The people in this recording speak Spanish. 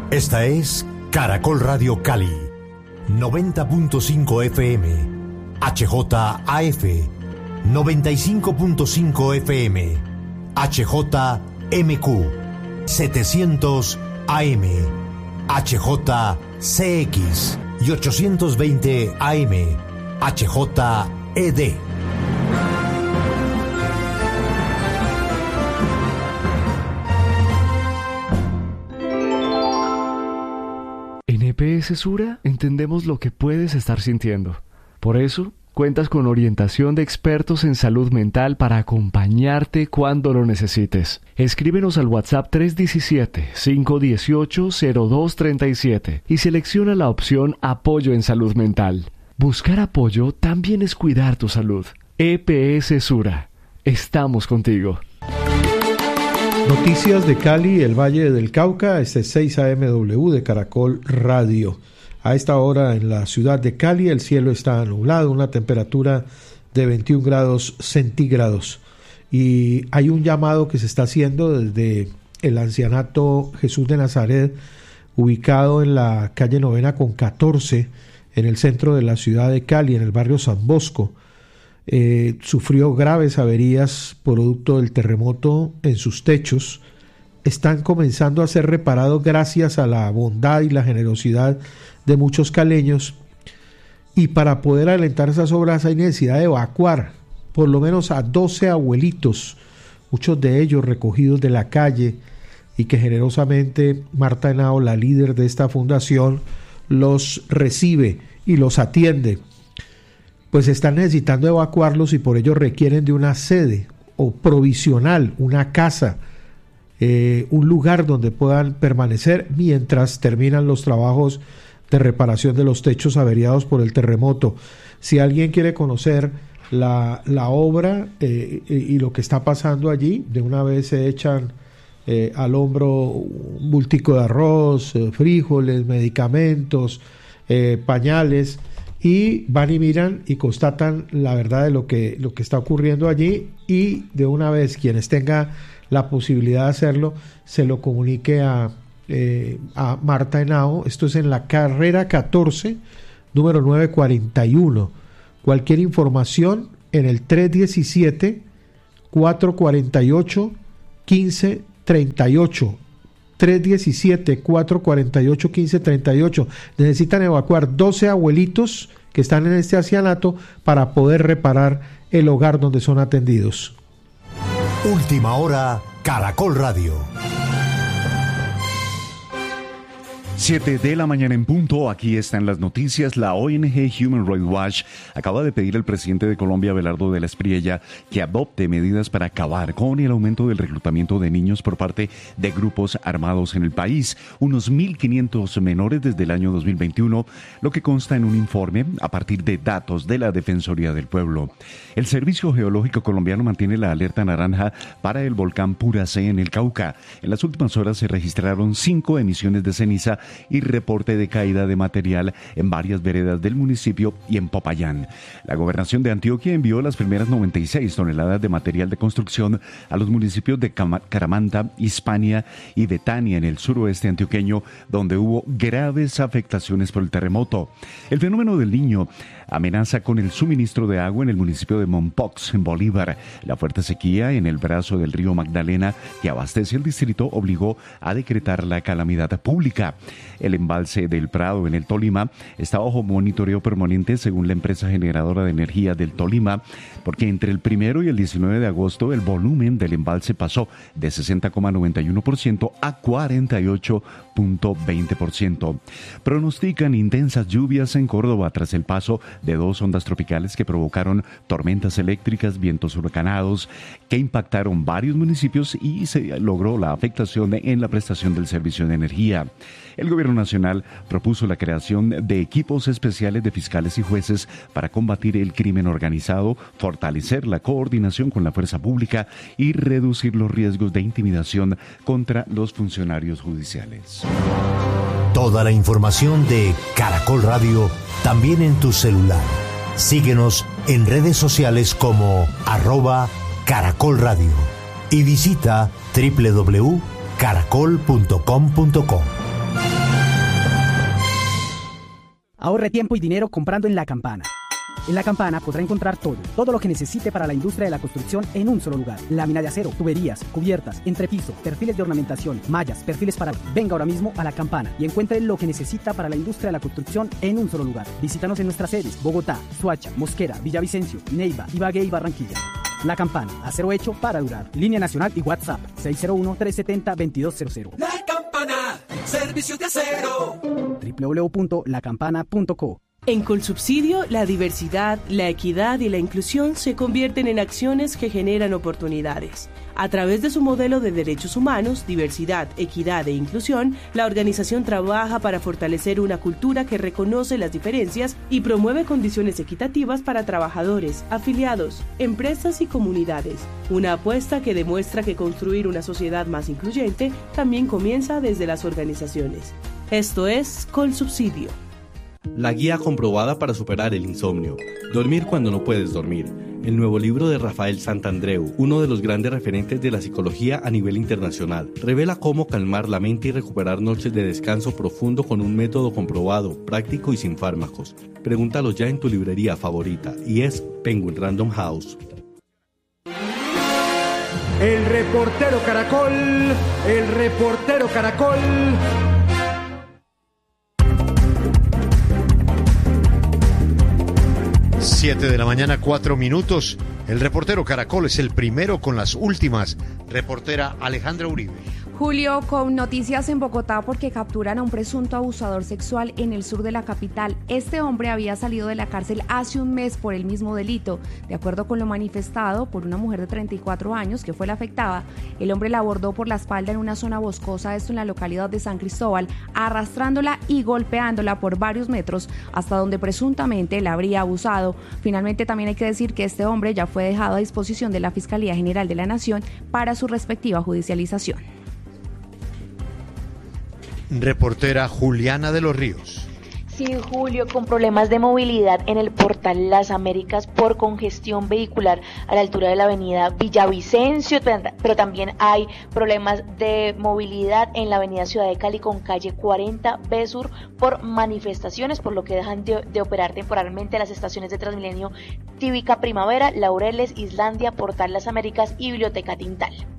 Esta es Caracol Radio Cali, 90.5 FM, HJAF, 95.5 FM, HJMQ, 700 AM, HJCX y 820 AM, HJED. En EPS Sura entendemos lo que puedes estar sintiendo. Por eso, cuentas con orientación de expertos en salud mental para acompañarte cuando lo necesites. Escríbenos al WhatsApp 317-518-0237 y selecciona la opción Apoyo en Salud Mental. Buscar apoyo también es cuidar tu salud. EPS Sura. Estamos contigo. Noticias de Cali, el Valle del Cauca, este es 6 AMW de Caracol Radio. A esta hora en la ciudad de Cali el cielo está nublado, una temperatura de 21 grados centígrados. Y hay un llamado que se está haciendo desde el ancianato Jesús de Nazaret, ubicado en la calle 9 con 14, en el centro de la ciudad de Cali, en el barrio San Bosco. Sufrió graves averías producto del terremoto en sus techos. Están comenzando a ser reparados gracias a la bondad y la generosidad de muchos caleños, y para poder adelantar esas obras hay necesidad de evacuar por lo menos a 12 abuelitos, muchos de ellos recogidos de la calle, y que generosamente Marta Henao, la líder de esta fundación, los recibe y los atiende. Pues están necesitando evacuarlos y por ello requieren de una sede o provisional, una casa, un lugar donde puedan permanecer mientras terminan los trabajos de reparación de los techos averiados por el terremoto. Si alguien quiere conocer la obra y lo que está pasando allí, de una vez se echan al hombro un bultico de arroz, frijoles, medicamentos, pañales, y van y miran y constatan la verdad de lo que está ocurriendo allí, y de una vez quienes tenga la posibilidad de hacerlo se lo comunique a Marta Henao. Esto es en la carrera 14, número 941. Cualquier información en el 317-448-1538. 317-448-1538. Necesitan evacuar 12 abuelitos que están en este ancianato para poder reparar el hogar donde son atendidos. Última hora, Caracol Radio. 7 de la mañana en punto, aquí están las noticias. La ONG Human Rights Watch acaba de pedir al presidente de Colombia, Abelardo de la Espriella, que adopte medidas para acabar con el aumento del reclutamiento de niños por parte de grupos armados en el país. Unos 1.500 menores desde el año 2021, lo que consta en un informe a partir de datos de la Defensoría del Pueblo. El Servicio Geológico Colombiano mantiene la alerta naranja para el volcán Puracé en el Cauca. En las últimas horas se registraron 5 emisiones de ceniza y reporte de caída de material en varias veredas del municipio y en Popayán. La Gobernación de Antioquia envió las primeras 96 toneladas de material de construcción a los municipios de Caramanta, Hispania y Betania en el suroeste antioqueño, donde hubo graves afectaciones por el terremoto. El fenómeno del Niño amenaza con el suministro de agua en el municipio de Mompox, en Bolívar. La fuerte sequía en el brazo del río Magdalena, que abastece el distrito, obligó a decretar la calamidad pública. El embalse del Prado en el Tolima está bajo monitoreo permanente según la empresa generadora de energía del Tolima, porque entre el 1 y el 19 de agosto el volumen del embalse pasó de 60,91% a 48,20%. Pronostican intensas lluvias en Córdoba tras el paso de 2 ondas tropicales que provocaron tormentas eléctricas, vientos huracanados que impactaron varios municipios y se logró la afectación en la prestación del servicio de energía. El gobierno nacional propuso la creación de equipos especiales de fiscales y jueces para combatir el crimen organizado, fortalecer la coordinación con la fuerza pública y reducir los riesgos de intimidación contra los funcionarios judiciales. Toda la información de Caracol Radio también en tu celular. Síguenos en redes sociales como @Caracol Radio y visita www.caracol.com.co. Ahorre tiempo y dinero comprando en La Campana. En La Campana podrá encontrar todo lo que necesite para la industria de la construcción en un solo lugar. Lámina de acero, tuberías, cubiertas, entrepiso, perfiles de ornamentación, mallas, perfiles para... Venga ahora mismo a La Campana y encuentre lo que necesita para la industria de la construcción en un solo lugar. Visítanos en nuestras sedes: Bogotá, Soacha, Mosquera, Villavicencio, Neiva, Ibagué y Barranquilla. La Campana, acero hecho para durar. Línea nacional y WhatsApp 601-370-2200. La Campana, servicios de acero. www.lacampana.co. En Colsubsidio, la diversidad, la equidad y la inclusión se convierten en acciones que generan oportunidades. A través de su modelo de derechos humanos, diversidad, equidad e inclusión, la organización trabaja para fortalecer una cultura que reconoce las diferencias y promueve condiciones equitativas para trabajadores, afiliados, empresas y comunidades. Una apuesta que demuestra que construir una sociedad más incluyente también comienza desde las organizaciones. Esto es Colsubsidio. La guía comprobada para superar el insomnio. Dormir cuando no puedes dormir. El nuevo libro de Rafael Santandreu, uno de los grandes referentes de la psicología a nivel internacional, revela cómo calmar la mente y recuperar noches de descanso profundo con un método comprobado, práctico y sin fármacos. Pregúntalo ya en tu librería favorita, y es Penguin Random House. El reportero Caracol, el reportero Caracol. 7 de la mañana, 4 minutos. El reportero Caracol es el primero con las últimas. Reportera Alejandra Uribe. Julio, con noticias en Bogotá porque capturan a un presunto abusador sexual en el sur de la capital. Este hombre había salido de la cárcel hace un mes por el mismo delito. De acuerdo con lo manifestado por una mujer de 34 años que fue la afectada, el hombre la abordó por la espalda en una zona boscosa, esto en la localidad de San Cristóbal, arrastrándola y golpeándola por varios metros hasta donde presuntamente la habría abusado. Finalmente, también hay que decir que este hombre ya fue dejado a disposición de la Fiscalía General de la Nación para su respectiva judicialización. Reportera Juliana de los Ríos. Sí, Julio, con problemas de movilidad en el portal Las Américas por congestión vehicular a la altura de la avenida Villavicencio, pero también hay problemas de movilidad en la avenida Ciudad de Cali con calle 40B Sur por manifestaciones, por lo que dejan de operar temporalmente las estaciones de Transmilenio Típica Primavera, Laureles, Islandia, Portal Las Américas y Biblioteca Tintal.